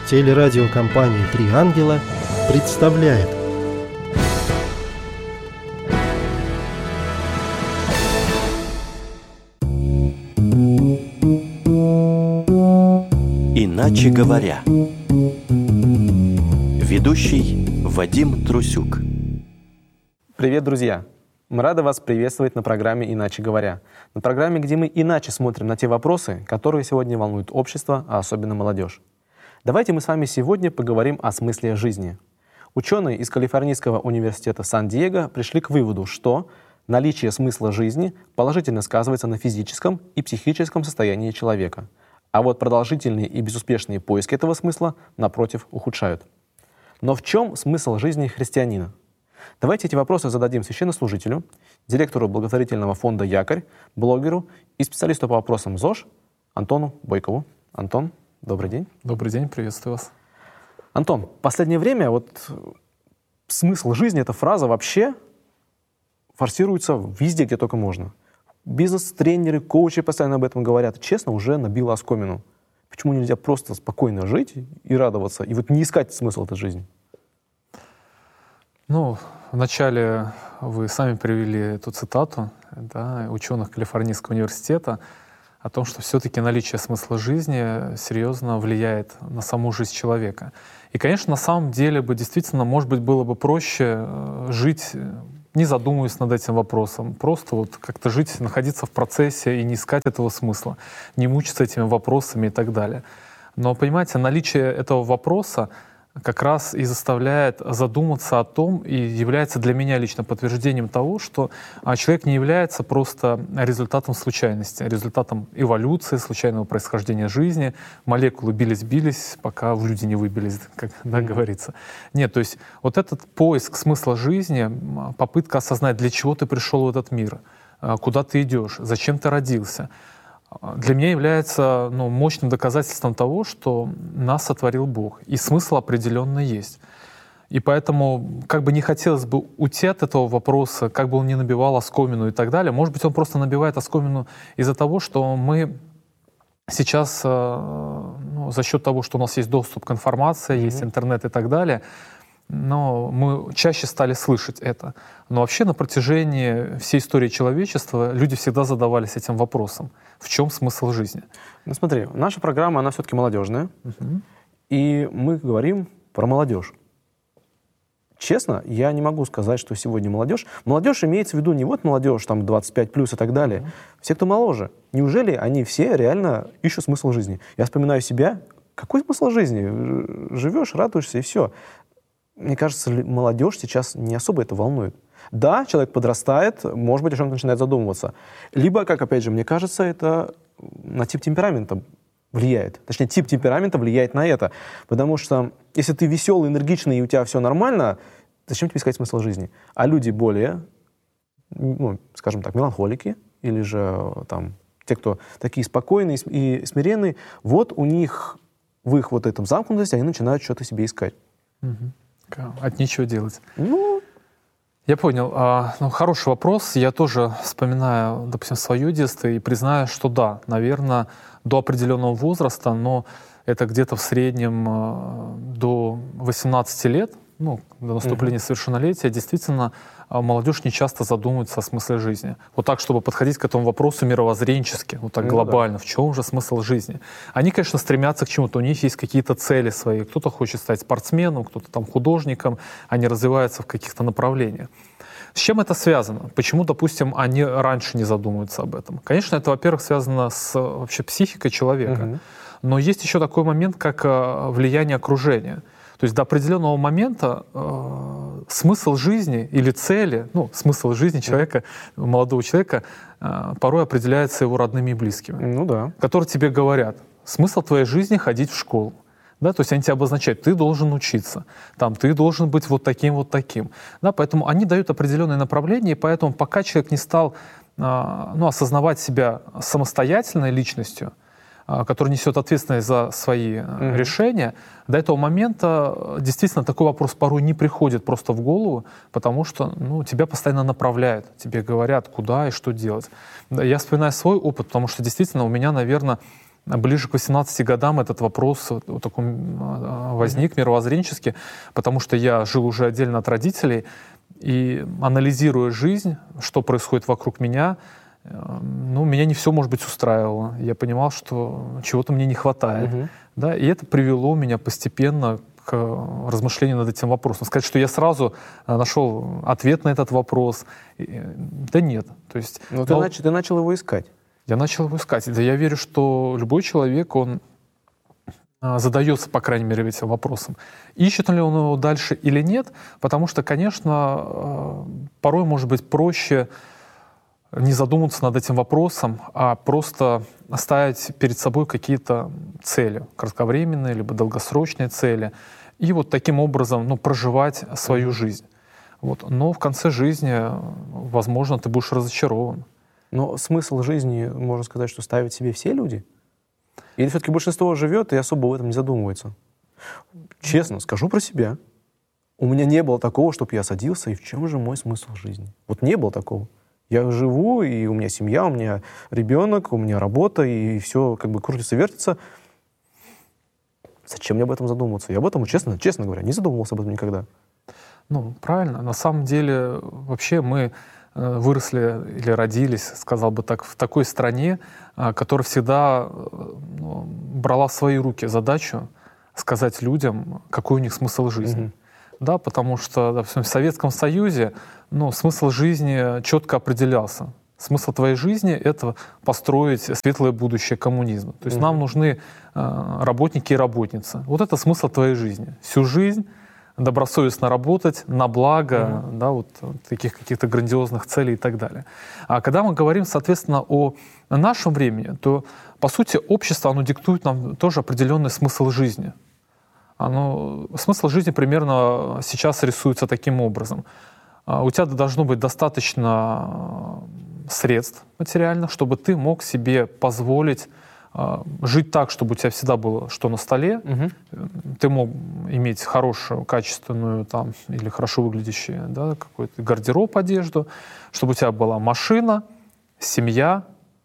Телерадиокомпания «Три ангела» представляет. Иначе говоря. Ведущий Вадим Трусюк. Привет, друзья! Мы рады вас приветствовать на программе «Иначе говоря». На программе, где мы иначе смотрим на те вопросы, которые сегодня волнуют общество, а особенно молодежь. Давайте мы с вами сегодня поговорим о смысле жизни. Ученые из Калифорнийского университета Сан-Диего пришли к выводу, что наличие смысла жизни положительно сказывается на физическом и психическом состоянии человека. А вот продолжительные и безуспешные поиски этого смысла, напротив, ухудшают. Но в чем смысл жизни христианина? Давайте эти вопросы зададим священнослужителю, директору благотворительного фонда «Якорь», блогеру и специалисту по вопросам ЗОЖ Антону Бойкову. Антон, добрый день. Добрый день, приветствую вас. Антон, в последнее время смысл жизни, эта фраза вообще форсируется везде, где только можно. Бизнес-тренеры, коучи постоянно об этом говорят. Честно, уже набило оскомину. Почему нельзя просто спокойно жить и радоваться, и не искать смысл этой жизни? Вначале вы сами привели эту цитату ученых Калифорнийского университета о том, что все-таки наличие смысла жизни серьезно влияет на саму жизнь человека. И, конечно, на самом деле действительно, может быть, было бы проще жить, не задумываясь над этим вопросом, просто как-то жить, находиться в процессе и не искать этого смысла, не мучиться этими вопросами и так далее. Но, понимаете, наличие этого вопроса как раз и заставляет задуматься о том, и является для меня лично подтверждением того, что человек не является просто результатом случайности, результатом эволюции, случайного происхождения жизни. Молекулы бились, пока в люди не выбились, как говорится. Нет, то есть этот поиск смысла жизни, попытка осознать, для чего ты пришел в этот мир, куда ты идешь, зачем ты родился, для меня является мощным доказательством того, что нас сотворил Бог. И смысл определенно есть. И поэтому, как бы не хотелось бы уйти от этого вопроса, как бы он ни набивал оскомину и так далее, может быть, он просто набивает оскомину из-за того, что мы сейчас, за счет того, что у нас есть доступ к информации, есть интернет и так далее, но мы чаще стали слышать это. Но вообще на протяжении всей истории человечества люди всегда задавались этим вопросом. В чем смысл жизни? Смотри, наша программа, она все-таки молодежная, и мы говорим про молодежь. Честно, я не могу сказать, что сегодня молодежь. Молодежь имеется в виду не молодежь, 25+ и так далее. Все, кто моложе. Неужели они все реально ищут смысл жизни? Я вспоминаю себя. Какой смысл жизни? Живешь, радуешься и все. Мне кажется, молодежь сейчас не особо это волнует. Да, человек подрастает, может быть, о чем-то начинает задумываться. Либо, как, опять же, мне кажется, это на тип темперамента влияет. Точнее, тип темперамента влияет на это. Потому что если ты веселый, энергичный, и у тебя все нормально, зачем тебе искать смысл жизни? А люди более, скажем так, меланхолики, или же те, кто такие спокойные и смиренные, у них, в их этом замкнутости, они начинают что-то себе искать. От нечего делать. Я понял. Хороший вопрос. Я тоже вспоминаю, допустим, свое детство и признаю, что да, наверное, до определенного возраста, но это где-то в среднем до 18 лет, до наступления совершеннолетия, действительно, молодежь не часто задумывается о смысле жизни. Так, чтобы подходить к этому вопросу мировоззренчески, глобально. В чем же смысл жизни? Они, конечно, стремятся к чему-то, у них есть какие-то цели свои. Кто-то хочет стать спортсменом, кто-то художником, они развиваются в каких-то направлениях. С чем это связано? Почему, допустим, они раньше не задумываются об этом? Конечно, это, во-первых, связано с вообще психикой человека. Но есть еще такой момент, как влияние окружения. То есть до определенного момента смысл жизни или цели, смысл жизни человека, молодого человека, порой определяется его родными и близкими, которые тебе говорят, смысл твоей жизни — ходить в школу. То есть они тебя обозначают, ты должен учиться, ты должен быть таким. Поэтому они дают определенные направления, и поэтому пока человек не стал осознавать себя самостоятельной личностью, который несет ответственность за свои решения, до этого момента действительно такой вопрос порой не приходит просто в голову, потому что тебя постоянно направляют, тебе говорят, куда и что делать. Я вспоминаю свой опыт, потому что действительно у меня, наверное, ближе к 18 годам этот вопрос вот такой возник мировоззренчески, потому что я жил уже отдельно от родителей, и анализируя жизнь, что происходит вокруг меня, меня не все, может быть, устраивало. Я понимал, что чего-то мне не хватает. Да, и это привело меня постепенно к размышлению над этим вопросом. Сказать, что я сразу нашел ответ на этот вопрос, да нет. То есть, ты начал его искать. Я начал его искать. Да я верю, что любой человек, он задается, по крайней мере, этим вопросом. Ищет ли он его дальше или нет, потому что, конечно, порой может быть проще не задумываться над этим вопросом, а просто ставить перед собой какие-то цели, кратковременные либо долгосрочные цели, и вот таким образом проживать свою жизнь. Вот. Но в конце жизни, возможно, ты будешь разочарован. Но смысл жизни, можно сказать, что ставят себе все люди? Или все-таки большинство живет и особо в этом не задумывается? Честно, скажу про себя. У меня не было такого, чтобы я садился, и в чем же мой смысл жизни? Вот не было такого. Я живу, и у меня семья, у меня ребенок, у меня работа, и все как бы крутится, вертится. Зачем мне об этом задумываться? Я об этом, честно говоря, не задумывался об этом никогда. Правильно. На самом деле, вообще мы выросли или родились, сказал бы так, в такой стране, которая всегда брала в свои руки задачу сказать людям, какой у них смысл жизни. Да, потому что, допустим, в Советском Союзе смысл жизни четко определялся. Смысл твоей жизни — это построить светлое будущее коммунизма. То есть нам нужны работники и работницы. Вот это смысл твоей жизни. Всю жизнь добросовестно работать на благо таких каких-то грандиозных целей и так далее. А когда мы говорим, соответственно, о нашем времени, то, по сути, общество, оно диктует нам тоже определенный смысл жизни. Смысл жизни примерно сейчас рисуется таким образом. У тебя должно быть достаточно средств материальных, чтобы ты мог себе позволить жить так, чтобы у тебя всегда было что на столе, ты мог иметь хорошую, качественную или хорошо выглядящую какой-то гардероб, одежду, чтобы у тебя была машина, семья,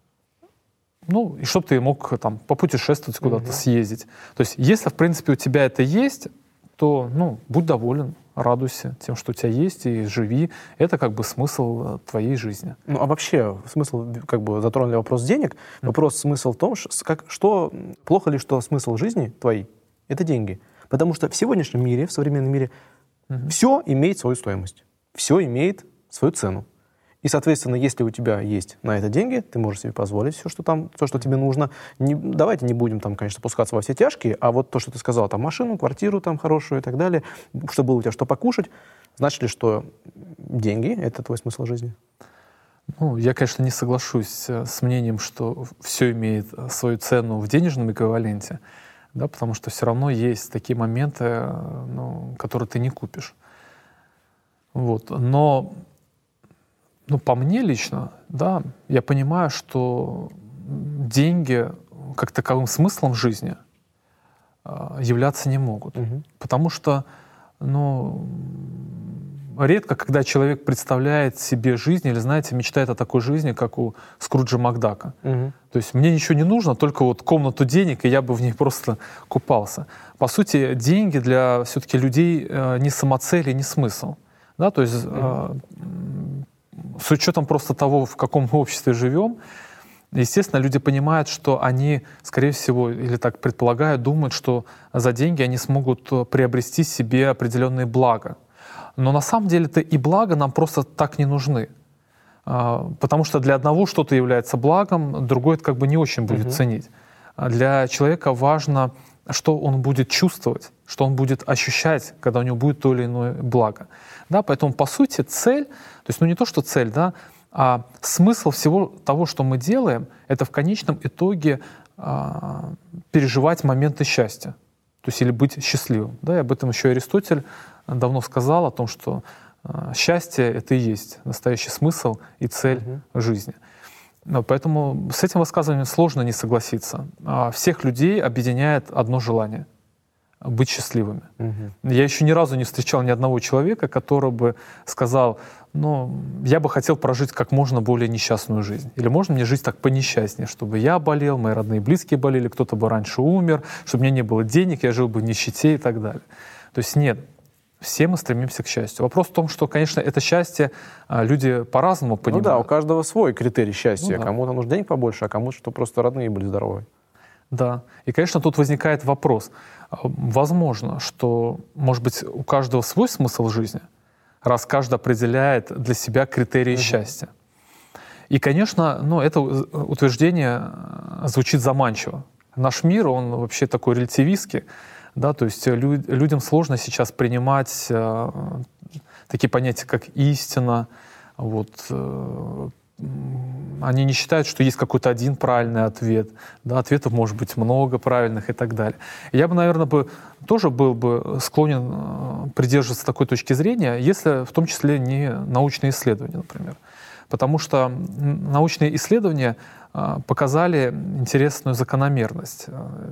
и чтобы ты мог попутешествовать куда-то, съездить. То есть если, в принципе, у тебя это есть, то будь доволен, радуйся тем, что у тебя есть, и живи. Это как бы смысл твоей жизни. А вообще смысл, затронули вопрос денег. Вопрос, смысл в том, что плохо ли, что смысл жизни твоей — это деньги. Потому что в сегодняшнем мире, в современном мире, все имеет свою стоимость, все имеет свою цену. И, соответственно, если у тебя есть на это деньги, ты можешь себе позволить все, что тебе нужно. Давайте не будем, конечно, пускаться во все тяжкие, а вот то, что ты сказал, машину, квартиру хорошую и так далее, чтобы было у тебя что покушать, значит ли, что деньги — это твой смысл жизни? Я, конечно, не соглашусь с мнением, что все имеет свою цену в денежном эквиваленте, потому что все равно есть такие моменты, которые ты не купишь. Но по мне лично, я понимаю, что деньги как таковым смыслом жизни являться не могут. Потому что, редко, когда человек представляет себе жизнь или, мечтает о такой жизни, как у Скруджа Макдака. То есть мне ничего не нужно, только комнату денег, и я бы в ней просто купался. По сути, деньги для все-таки людей не самоцель и не смысл. То есть с учетом просто того, в каком мы обществе живем, естественно, люди понимают, что они, скорее всего, или так предполагают, думают, что за деньги они смогут приобрести себе определенные блага. Но на самом деле-то и блага нам просто так не нужны. Потому что для одного что-то является благом, другой это не очень будет ценить. Для человека важно, что он будет чувствовать, что он будет ощущать, когда у него будет то или иное благо. Поэтому, по сути, цель, то есть не то, что цель, а смысл всего того, что мы делаем, это в конечном итоге переживать моменты счастья, то есть или быть счастливым. И об этом еще Аристотель давно сказал, о том, что счастье — это и есть настоящий смысл и цель жизни. Поэтому с этим высказыванием сложно не согласиться. Всех людей объединяет одно желание быть счастливыми. Я еще ни разу не встречал ни одного человека, который бы сказал, ну, я бы хотел прожить как можно более несчастную жизнь. Или можно мне жить так понесчастнее, чтобы я болел, мои родные и близкие болели, кто-то бы раньше умер, чтобы у меня не было денег, я жил бы в нищете и так далее. То есть нет, все мы стремимся к счастью. Вопрос в том, что, конечно, это счастье люди по-разному понимают. Ну да, у каждого свой критерий счастья. Ну да. Кому-то нужно денег побольше, а кому-то, чтобы просто родные были здоровы. Да. И, конечно, тут возникает вопрос. Возможно, что, может быть, у каждого свой смысл жизни, раз каждый определяет для себя критерии счастья. И, конечно, ну, это утверждение звучит заманчиво. Наш мир, он вообще такой релятивистский, да, то есть людям сложно сейчас принимать такие понятия, как истина. Вот, они не считают, что есть какой-то один правильный ответ. Да, ответов может быть много правильных и так далее. Я бы, наверное, тоже был бы склонен придерживаться такой точки зрения, если в том числе не научные исследования, например. Потому что научные исследования показали интересную закономерность.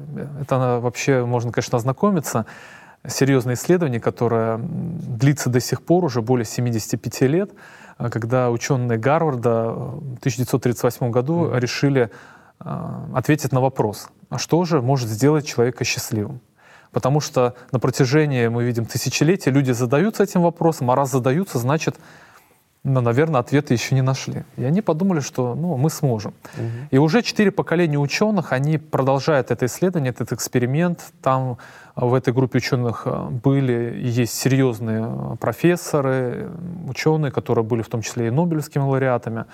Это вообще можно, конечно, ознакомиться. Серьезное исследование, которое длится до сих пор, уже более 75 лет, когда ученые Гарварда в 1938 году решили ответить на вопрос, а что же может сделать человека счастливым? Потому что на протяжении, мы видим, тысячелетий люди задаются этим вопросом, а раз задаются, значит, ну, наверное, ответы еще не нашли. И они подумали, что ну, мы сможем. И уже 4 поколения ученых, они продолжают это исследование, этот эксперимент. Там в этой группе ученых были и есть серьезные профессоры, ученые, которые были в том числе и нобелевскими лауреатами.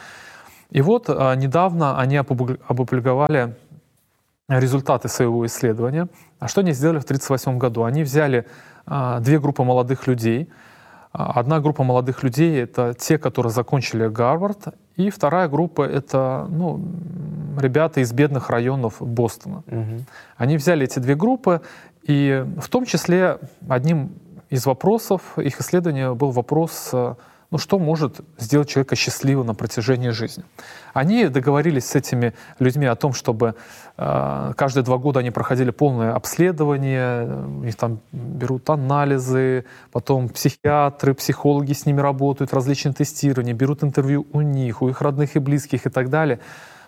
И вот недавно они опубликовали результаты своего исследования. А что они сделали в 1938 году? Они взяли 2 группы молодых людей. Одна группа молодых людей — это те, которые закончили Гарвард, и вторая группа — это ну, ребята из бедных районов Бостона. Они взяли эти 2 группы, и в том числе одним из вопросов их исследования был вопрос, ну, что может сделать человека счастливым на протяжении жизни. Они договорились с этими людьми о том, чтобы каждые 2 года они проходили полное обследование, у них там берут анализы, потом психиатры, психологи с ними работают, различные тестирования, берут интервью у них, у их родных и близких и так далее,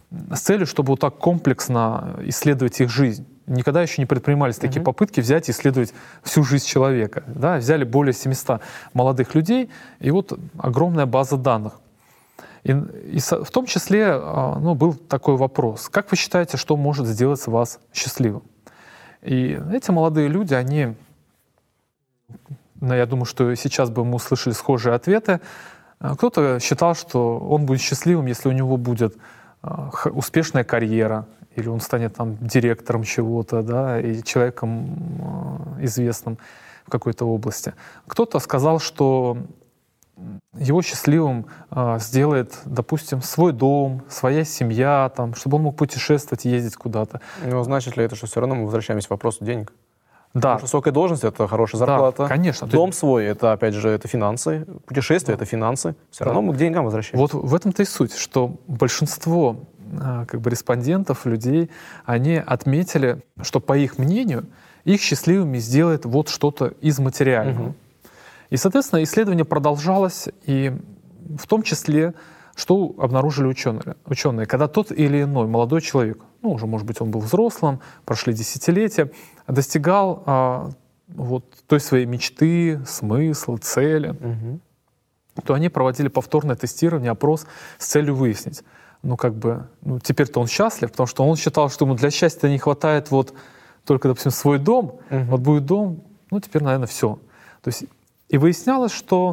с целью, чтобы вот так комплексно исследовать их жизнь. Никогда еще не предпринимались такие попытки взять и исследовать всю жизнь человека. Да? Взяли более 700 молодых людей, и вот огромная база данных. И в том числе ну, был такой вопрос. Как вы считаете, что может сделать вас счастливым? И эти молодые люди, они, ну, я думаю, что сейчас бы мы услышали схожие ответы. Кто-то считал, что он будет счастливым, если у него будет успешная карьера, или он станет там директором чего-то, да, и человеком известным в какой-то области. Кто-то сказал, что его счастливым сделает, допустим, свой дом, своя семья, там, чтобы он мог путешествовать, ездить куда-то. Но значит ли это, что все равно мы возвращаемся к вопросу денег? Да. Потому что высокая должность — это хорошая зарплата. Да, конечно. Дом свой — это, опять же, это финансы. Путешествие — это финансы. Все равно мы к деньгам возвращаемся. Вот в этом-то и суть, что большинство как бы респондентов, людей, они отметили, что, по их мнению, их счастливыми сделает вот что-то из материального. И, соответственно, исследование продолжалось, и в том числе, что обнаружили ученые. Когда тот или иной молодой человек, ну, уже, может быть, он был взрослым, прошли десятилетия, достигал вот той своей мечты, смысла, цели, то они проводили повторное тестирование, опрос с целью выяснить, ну, как бы, ну, теперь-то он счастлив, потому что он считал, что ему для счастья не хватает вот только, допустим, свой дом, вот будет дом, ну, теперь, наверное, все. То есть, и выяснялось, что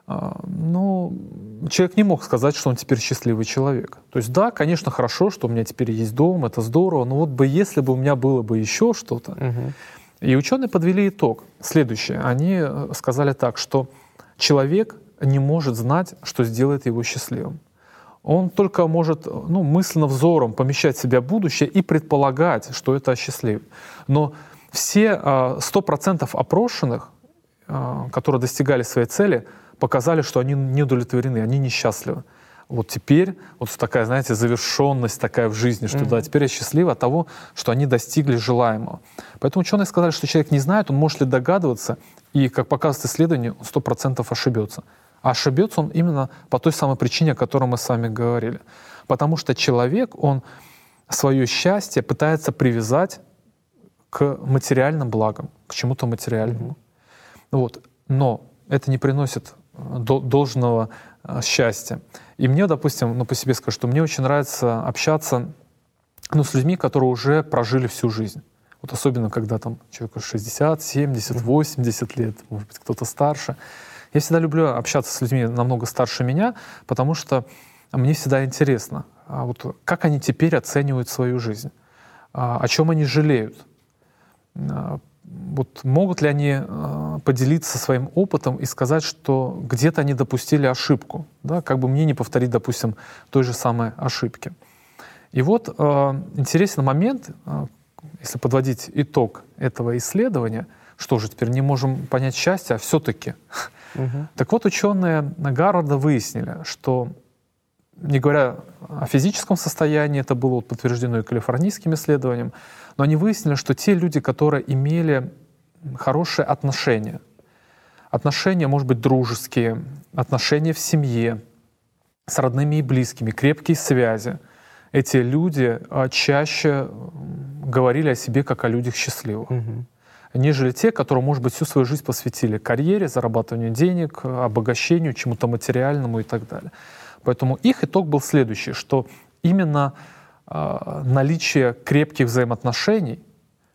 ну, человек не мог сказать, что он теперь счастливый человек. То есть, да, конечно, хорошо, что у меня теперь есть дом, это здорово, но вот бы если бы у меня было бы еще что-то. И ученые подвели итог следующее. Они сказали так, что человек не может знать, что сделает его счастливым. Он только может, ну, мысленно, взором помещать в себя будущее и предполагать, что это осчастливит. Но все 100% опрошенных, которые достигали своей цели, показали, что они не удовлетворены, они несчастливы. вот теперь вот такая, знаете, завершенность такая в жизни, что да, теперь я счастлив от того, что они достигли желаемого. Поэтому ученые сказали, что человек не знает, он может ли догадываться, и, как показывает исследование, он 100% ошибется. А ошибется он именно по той самой причине, о которой мы с вами говорили. Потому что человек, он свое счастье пытается привязать к материальным благам, к чему-то материальному. Вот. Но это не приносит должного счастья. И мне, допустим, по себе скажу, что мне очень нравится общаться с людьми, которые уже прожили всю жизнь. Вот особенно, когда там человеку 60, 70, 80 лет, может быть, кто-то старше. Я всегда люблю общаться с людьми намного старше меня, потому что мне всегда интересно, вот как они теперь оценивают свою жизнь, о чем они жалеют. Вот могут ли они поделиться своим опытом и сказать, что где-то они допустили ошибку, да, как бы мне не повторить, допустим, той же самой ошибки. И вот интересный момент, если подводить итог этого исследования, что же теперь не можем понять счастье, а все-таки. Так вот, ученые Гарварда выяснили, что, не говоря о физическом состоянии, это было подтверждено и калифорнийским исследованием, но они выяснили, что те люди, которые имели хорошие отношения, может быть, дружеские, отношения в семье, с родными и близкими, крепкие связи, эти люди чаще говорили о себе как о людях счастливых, нежели те, которые, может быть, всю свою жизнь посвятили карьере, зарабатыванию денег, обогащению, чему-то материальному и так далее. Поэтому их итог был следующий, что именно наличие крепких взаимоотношений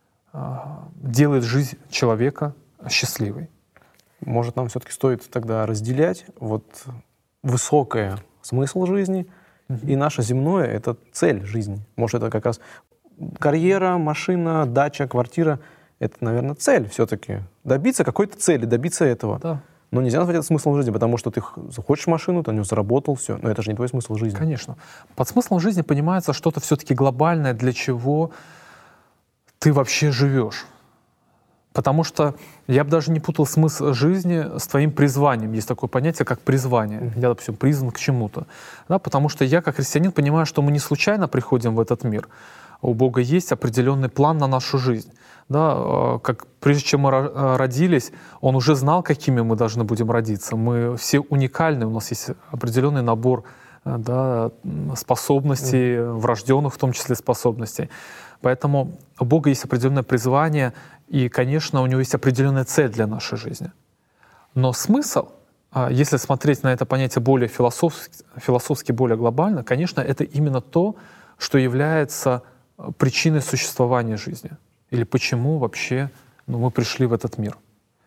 делает жизнь человека счастливой. Может, нам все-таки стоит тогда разделять вот высокое смысл жизни и наше земное — это цель жизни. Может, это как раз карьера, машина, дача, квартира — это, наверное, цель все-таки. Добиться какой-то цели, добиться этого. Да. Но нельзя назвать это смыслом жизни, потому что ты хочешь машину, ты на нее заработал, все. Но это же не твой смысл жизни. Конечно. Под смыслом жизни понимается что-то все-таки глобальное, для чего ты вообще живешь. Потому что я бы даже не путал смысл жизни с твоим призванием. Есть такое понятие, как призвание. Я, допустим, призван к чему-то. Да, потому что я, как христианин, понимаю, что мы не случайно приходим в этот мир. У Бога есть определенный план на нашу жизнь. Да, как прежде чем мы родились, Он уже знал, какими мы должны будем родиться. Мы все уникальны, у нас есть определенный набор, да, способностей, врожденных в том числе способностей. Поэтому у Бога есть определенное призвание, и, конечно, у Него есть определенная цель для нашей жизни. Но смысл, если смотреть на это понятие более философски более глобально, конечно, это именно то, что является причиной существования жизни. Или почему вообще мы пришли в этот мир.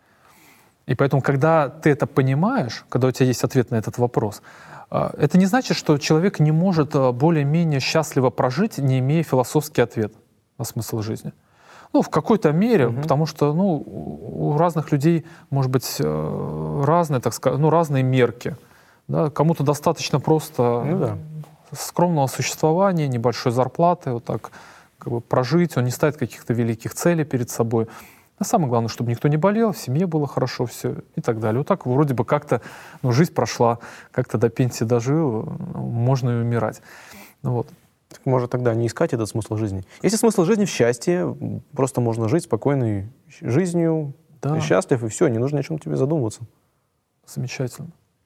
И поэтому, когда ты это понимаешь, когда у тебя есть ответ на этот вопрос, это не значит, что человек не может более-менее счастливо прожить, не имея философский ответ на смысл жизни. В какой-то мере, потому что у разных людей, может быть, разные, так сказать, разные мерки. Да? Кому-то достаточно просто скромного существования, небольшой зарплаты, вот так как бы прожить, он не ставит каких-то великих целей перед собой. А самое главное, чтобы никто не болел, в семье было хорошо все и так далее. Вот так вроде бы как-то жизнь прошла, как-то до пенсии дожил, можно и умирать. Вот. Так может тогда не искать этот смысл жизни? Если смысл жизни в счастье, просто можно жить спокойной жизнью, ты счастлив, и все, не нужно ни о чем тебе задумываться. Замечательно.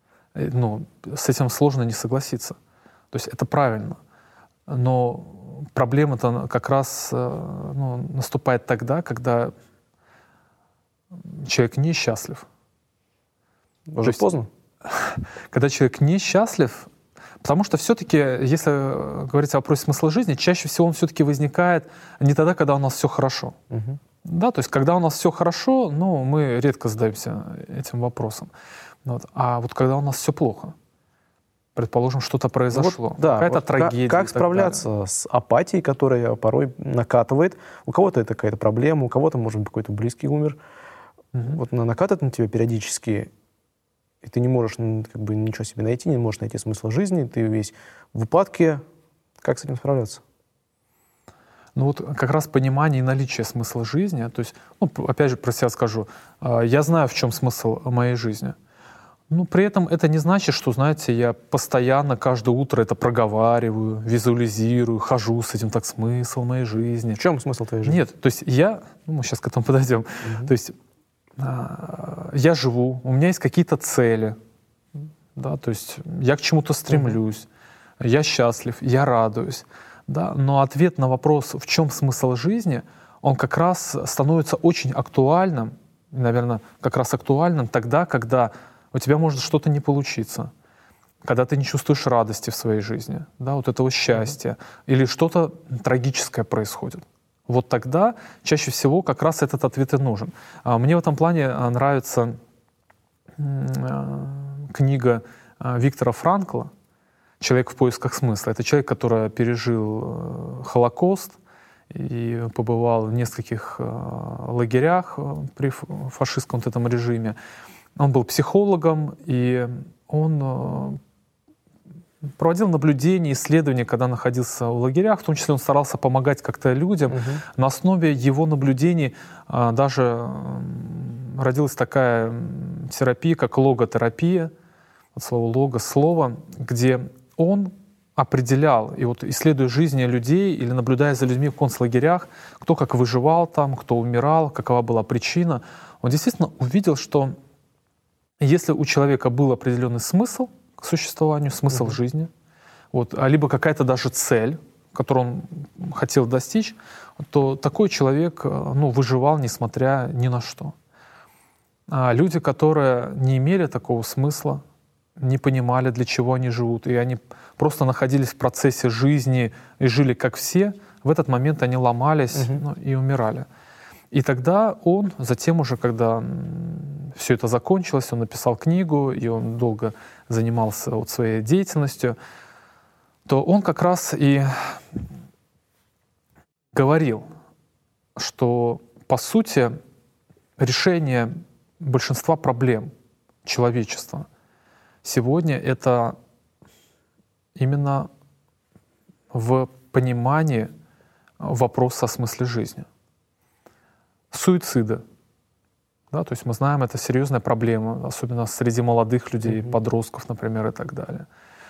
С этим сложно не согласиться. То есть это правильно. Но проблема-то как раз наступает тогда, когда человек несчастлив. Уже поздно? Когда человек несчастлив, потому что все-таки, если говорить о вопросе смысла жизни, чаще всего он все-таки возникает не тогда, когда у нас все хорошо. Да, то есть когда у нас все хорошо, мы редко задаемся этим вопросом. А вот когда у нас все плохо, предположим, что-то произошло, какая-то трагедия. Как справляться с апатией, которая порой накатывает? У кого-то это какая-то проблема, у кого-то, может быть, какой-то близкий умер. Вот она накатывает на тебя периодически, и ты не можешь ничего себе найти, не можешь найти смысла жизни, ты весь в упадке. Как с этим справляться? Как раз понимание и наличие смысла жизни. То есть, опять же, про себя скажу. Я знаю, в чем смысл моей жизни. Ну, при этом это не значит, что, знаете, я постоянно каждое утро это проговариваю, визуализирую, хожу с этим, так, смысл моей жизни. В чем смысл твоей жизни? Нет, то есть мы сейчас к этому подойдем. То есть я живу, у меня есть какие-то цели, да, то есть я к чему-то стремлюсь, я счастлив, я радуюсь, да, но ответ на вопрос, в чем смысл жизни, он как раз становится очень актуальным, наверное, как раз актуальным тогда, когда у тебя может что-то не получиться, когда ты не чувствуешь радости в своей жизни, да, вот этого счастья, или что-то трагическое происходит. Вот тогда чаще всего как раз этот ответ и нужен. Мне в этом плане нравится книга Виктора Франкла «Человек в поисках смысла». Это человек, который пережил Холокост и побывал в нескольких лагерях при фашистском вот этом режиме. Он был психологом, и он проводил наблюдения, исследования, когда находился в лагерях. В том числе он старался помогать как-то людям. На основе его наблюдений даже родилась такая терапия, как логотерапия. От слова «лого» — слово, где он определял, и вот исследуя жизни людей или наблюдая за людьми в концлагерях, кто как выживал там, кто умирал, какова была причина, он действительно увидел, что если у человека был определенный смысл к существованию, смысл жизни, вот, либо какая-то даже цель, которую он хотел достичь, то такой человек выживал, несмотря ни на что. А люди, которые не имели такого смысла, не понимали, для чего они живут, и они просто находились в процессе жизни и жили как все, в этот момент они ломались и умирали. И тогда он, затем уже, когда все это закончилось, он написал книгу, и он долго занимался вот своей деятельностью, то он как раз и говорил, что, по сути, решение большинства проблем человечества сегодня — это именно в понимании вопроса о смысле жизни. Суицида. Да, то есть мы знаем, это серьезная проблема, особенно среди молодых людей, подростков, например, и так далее.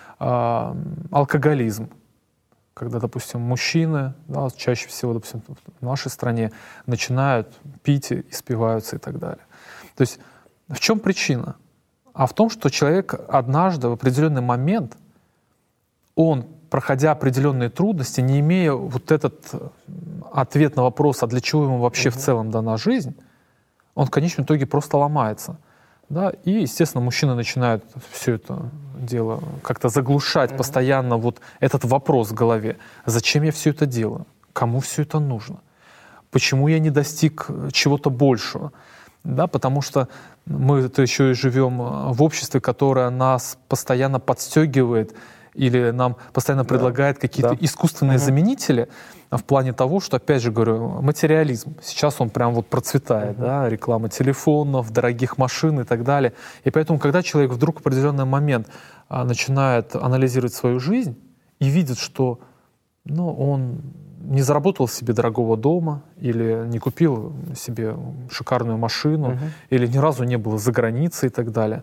Алкоголизм. Когда, допустим, мужчины, да, чаще всего, допустим, в нашей стране начинают пить и спиваются и так далее. То есть в чем причина? А в том, что человек однажды, в определенный момент, он, проходя определенные трудности, не имея вот этот ответ на вопрос, а для чего ему вообще в целом дана жизнь, он в конечном итоге просто ломается. Да? И, естественно, мужчины начинают все это дело как-то заглушать постоянно вот этот вопрос в голове. Зачем я все это делаю? Кому все это нужно? Почему я не достиг чего-то большего? Да, потому что мы-то еще и живем в обществе, которое нас постоянно подстегивает или нам постоянно предлагает какие-то искусственные заменители в плане того, что, опять же говорю, материализм. Сейчас он прям вот процветает, да, реклама телефонов, дорогих машин и так далее. И поэтому, когда человек вдруг в определенный момент начинает анализировать свою жизнь и видит, что он не заработал себе дорогого дома или не купил себе шикарную машину или ни разу не был за границей и так далее,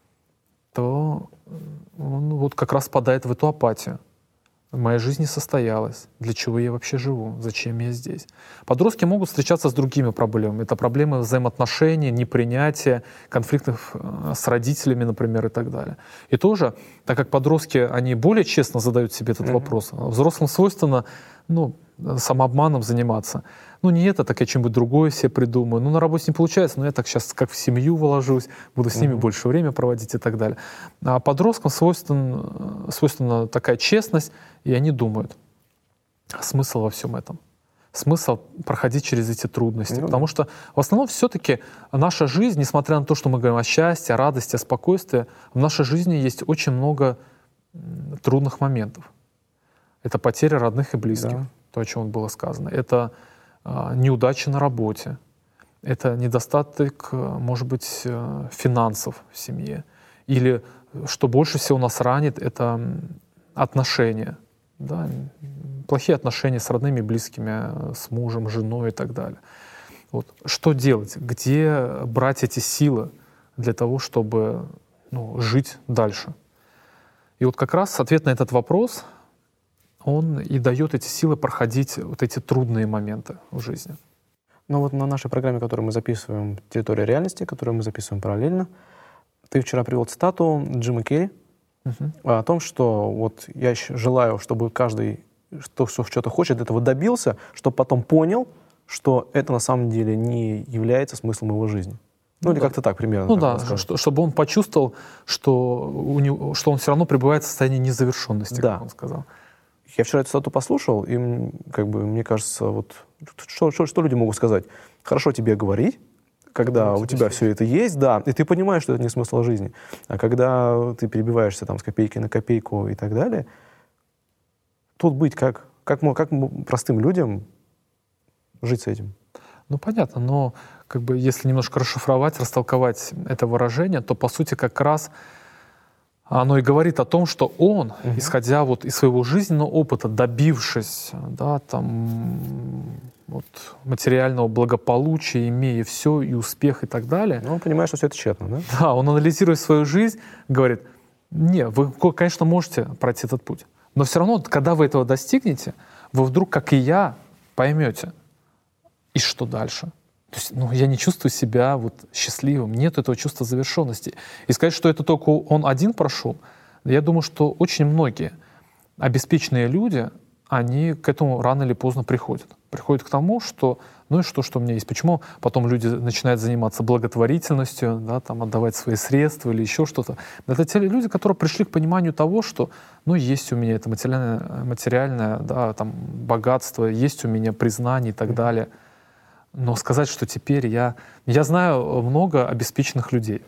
то он вот как раз впадает в эту апатию. Моя жизнь не состоялась. Для чего я вообще живу? Зачем я здесь? Подростки могут встречаться с другими проблемами. Это проблемы взаимоотношений, непринятия, конфликтов с родителями, например, и так далее. И тоже, так как подростки, они более честно задают себе этот вопрос, взрослым свойственно, самообманом заниматься. Не это, так я что-нибудь другое себе придумаю. На работе не получается, но я так сейчас как в семью вложусь, буду с ними больше время проводить и так далее. А подросткам свойственна такая честность, и они думают, смысл во всем этом. Смысл проходить через эти трудности. Потому что в основном все-таки наша жизнь, несмотря на то, что мы говорим о счастье, о радости, о спокойствии, в нашей жизни есть очень много трудных моментов. Это потеря родных и близких, то, о чем было сказано. Это неудачи на работе. Это недостаток, может быть, финансов в семье. Или, что больше всего нас ранит, это отношения. Да? Плохие отношения с родными, близкими, с мужем, женой и так далее. Вот. Что делать? Где брать эти силы для того, чтобы жить дальше. И вот как раз ответ на этот вопрос, он и дает эти силы проходить вот эти трудные моменты в жизни. Ну вот на нашей программе, которую мы записываем «Территория реальности», которую мы записываем параллельно, ты вчера привел цитату Джима Керри о том, что вот я желаю, чтобы каждый, кто что-то хочет, этого добился, чтобы потом понял, что это на самом деле не является смыслом его жизни. Ну, или как-то так примерно. Ну да, чтобы он почувствовал, что он все равно пребывает в состоянии незавершенности, как он сказал. Я вчера эту цитату послушал, и мне кажется, вот что люди могут сказать? Хорошо тебе говорить, когда у тебя все это есть, да, и ты понимаешь, что это не смысл жизни. А когда ты перебиваешься там с копейки на копейку и так далее, тут быть как простым людям жить с этим? Ну, понятно, но если немножко расшифровать, растолковать это выражение, то, по сути, как раз оно и говорит о том, что он, исходя вот из своего жизненного опыта, добившись материального благополучия, имея все, и успех, и так далее. Он понимает, что все это тщетно, да? Да, он, анализируя свою жизнь, говорит, вы, конечно, можете пройти этот путь, но все равно, когда вы этого достигнете, вы вдруг, как и я, поймете, и что дальше. То есть, я не чувствую себя счастливым, нет этого чувства завершенности. И сказать, что это только он один прошел, я думаю, что очень многие обеспеченные люди, они к этому рано или поздно приходят. Приходят к тому, что что у меня есть. Почему потом люди начинают заниматься благотворительностью, отдавать свои средства или еще что-то. Это те люди, которые пришли к пониманию того, что есть у меня это материальное богатство, есть у меня признание и так далее. Но сказать, что теперь я знаю много обеспеченных людей.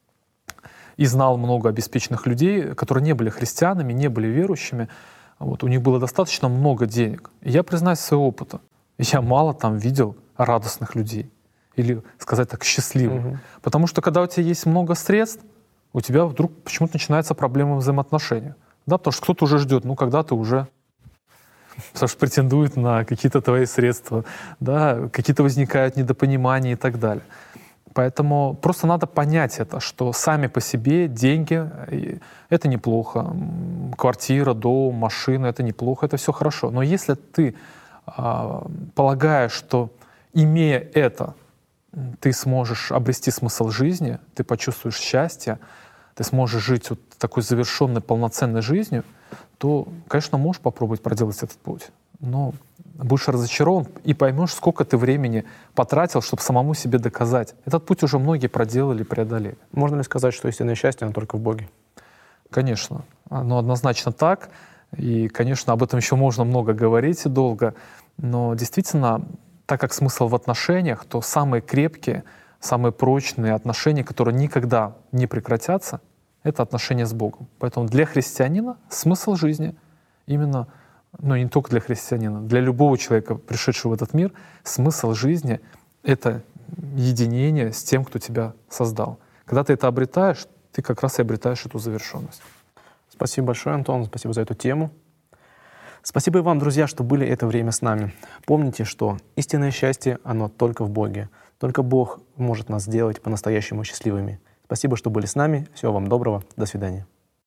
И знал много обеспеченных людей, которые не были христианами, не были верующими. У них было достаточно много денег. И я признаюсь своего опыта. Я мало там видел радостных людей. Или, сказать так, счастливых. Потому что когда у тебя есть много средств, у тебя вдруг почему-то начинаются проблемы взаимоотношений. Да, потому что кто-то уже ждет, когда ты уже... Потому что претендует на какие-то твои средства, да, какие-то возникают недопонимания и так далее. Поэтому просто надо понять это, что сами по себе деньги — это неплохо, квартира, дом, машина — это неплохо, это все хорошо. Но если ты полагаешь, что, имея это, ты сможешь обрести смысл жизни, ты почувствуешь счастье, ты сможешь жить такой завершенной, полноценной жизнью, то, конечно, можешь попробовать проделать этот путь. Но будешь разочарован и поймешь, сколько ты времени потратил, чтобы самому себе доказать. Этот путь уже многие проделали, преодолели. Можно ли сказать, что истинное счастье, оно только в Боге? Конечно. Оно однозначно так. И, конечно, об этом еще можно много говорить и долго. Но действительно, так как смысл в отношениях, то самые крепкие, самые прочные отношения, которые никогда не прекратятся, это отношения с Богом. Поэтому для христианина смысл жизни именно, не только для христианина, для любого человека, пришедшего в этот мир, смысл жизни — это единение с тем, кто тебя создал. Когда ты это обретаешь, ты как раз и обретаешь эту завершенность. Спасибо большое, Антон, спасибо за эту тему. Спасибо и вам, друзья, что были это время с нами. Помните, что истинное счастье, оно только в Боге. Только Бог может нас сделать по-настоящему счастливыми. Спасибо, что были с нами. Всего вам доброго. До свидания.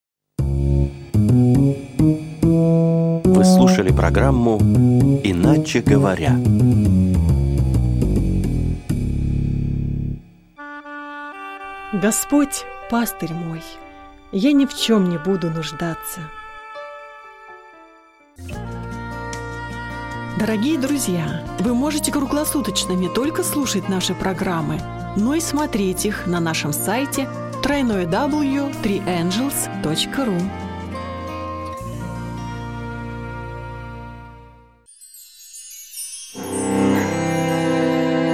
Вы слушали программу «Иначе говоря». Господь, пастырь мой, я ни в чем не буду нуждаться. Дорогие друзья, вы можете круглосуточно не только слушать наши программы, но и смотреть их на нашем сайте www.3angels.ru.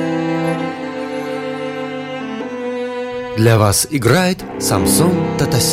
Для вас играет Самсон Татасян.